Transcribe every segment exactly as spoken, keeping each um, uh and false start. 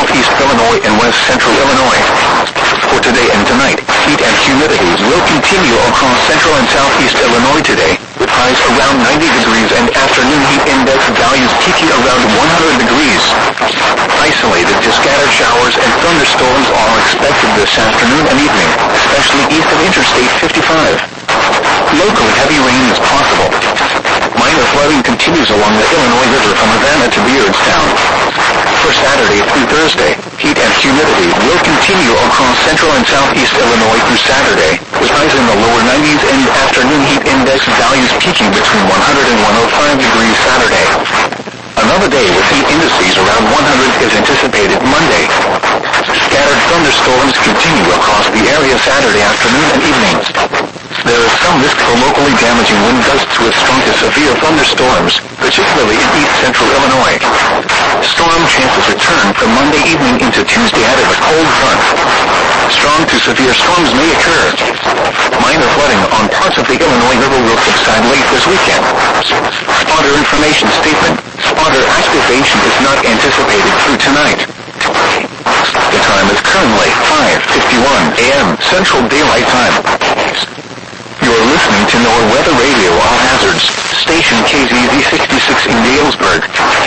southeast Illinois and west central Illinois. For today and tonight, heat and humidity will continue across central and southeast Illinois today, with highs around ninety degrees and afternoon heat index values peaking around one hundred degrees. Isolated to scattered showers and thunderstorms are expected this afternoon and evening, especially east of Interstate fifty-five. Locally heavy rain is possible. Minor flooding continues along the Illinois River from Havana to Beardstown. For Saturday through Thursday, heat and humidity will continue across central and southeast Illinois through Saturday, with highs in the lower nineties and afternoon heat index values peaking between one hundred and one hundred five degrees Saturday. Another day with heat indices around one hundred is anticipated Monday. Scattered thunderstorms continue across the area Saturday afternoon and evening. There is some risk for locally damaging wind gusts with strong to severe thunderstorms, particularly in east central Illinois. Storm chances return from Monday evening into Tuesday out of a cold front. Strong to severe storms may occur. Minor flooding on parts of the Illinois River will subside late this weekend. Spotter information statement. Spotter activation is not anticipated through tonight. The time is currently five fifty-one a m Central Daylight Time. You're listening to NOAA Weather Radio All Hazards, station K Z Z sixty-six in Galesburg.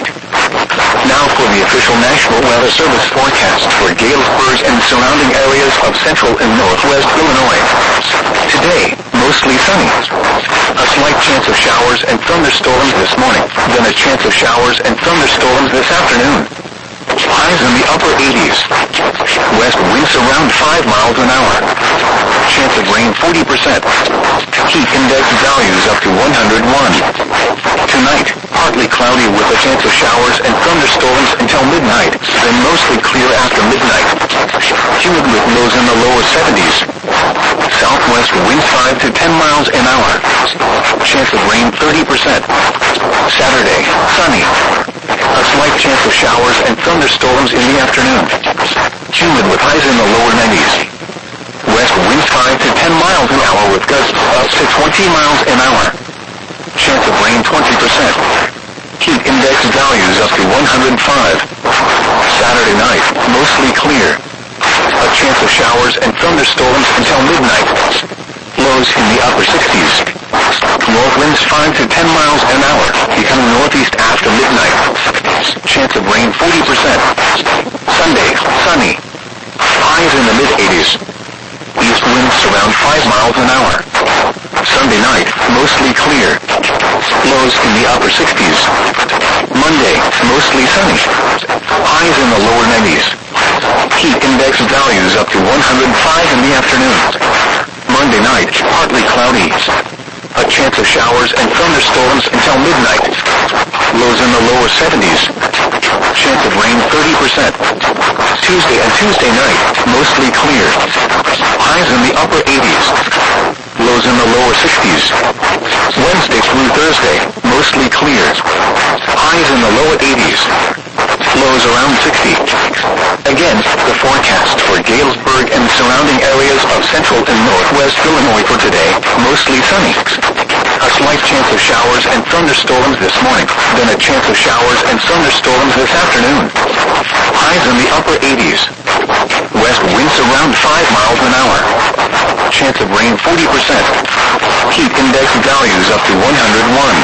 Now for the official National Weather Service forecast for Galesburg and surrounding areas of central and northwest Illinois. Today, mostly sunny. A slight chance of showers and thunderstorms this morning, then a chance of showers and thunderstorms this afternoon. Highs in the upper eighties. West winds around five miles an hour. Chance of rain forty percent. Heat index values up to one hundred one. Tonight, partly cloudy with a chance of showers and thunderstorms until midnight, then mostly clear after midnight. Humid with lows in the lower seventies. Southwest winds five to ten miles an hour. Chance of rain thirty percent. Saturday, sunny. A slight chance of showers and thunderstorms in the afternoon. Humid with highs in the lower nineties. West winds five to ten miles an hour with gusts up to twenty miles an hour. Chance of rain twenty percent. Heat index values up to one hundred five. Saturday night, mostly clear. A chance of showers and thunderstorms until midnight. Lows in the upper sixties. North winds five to ten miles an hour, becoming northeast after midnight. Chance of rain forty percent. Sunday, sunny. Highs in the mid-eighties. East winds around five miles an hour. Sunday night, mostly clear. Lows in the upper sixties. Monday, mostly sunny. Highs in the lower nineties. Heat index values up to one hundred five in the afternoon. Monday night, partly cloudy. A chance of showers and thunderstorms until midnight. Lows in the lower seventies. Chance of rain thirty percent. Tuesday and Tuesday night, mostly clear. Highs in the upper eighties. Lows in the lower sixties. Wednesday through Thursday, mostly clear. Highs in the lower eighties. Lows around sixty. Again, the forecast for Galesburg and surrounding areas of central and northwest Illinois for today, mostly sunny. A slight chance of showers and thunderstorms this morning, then a chance of showers and thunderstorms this afternoon. Highs in the upper eighties. West winds around five miles an hour. Chance of rain forty percent. Heat index values up to one hundred one.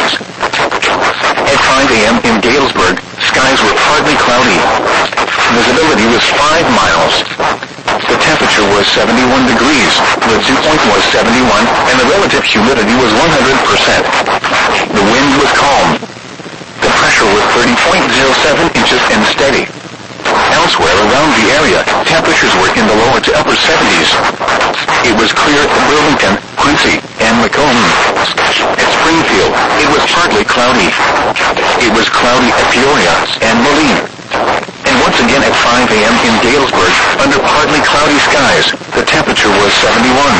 At five a m in Galesburg, skies were partly cloudy. Visibility was five miles. The temperature was seventy-one degrees, the dew point was seventy-one, and the relative humidity was one hundred percent. The wind was calm. The pressure was thirty point zero seven inches and steady. Elsewhere around the area, temperatures were in the lower to upper seventies. It was clear at Burlington, Quincy, and Macomb. At Springfield, it was partly cloudy. It was cloudy at Peoria and Moline. And once again at five a m in Galesburg, under partly cloudy skies, the temperature was seventy-one.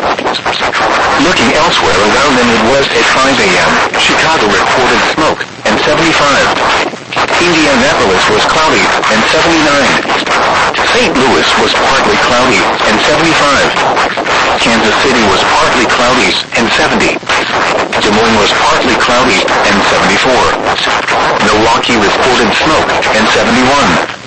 Looking elsewhere around the Midwest at five a m, Chicago reported smoke and seventy-five. Indianapolis was cloudy and seventy-nine. Saint Louis was partly cloudy and seventy-five. Kansas City was partly cloudy and seventy. Des Moines was partly cloudy and seventy-four. Milwaukee reported smoke and seventy-one.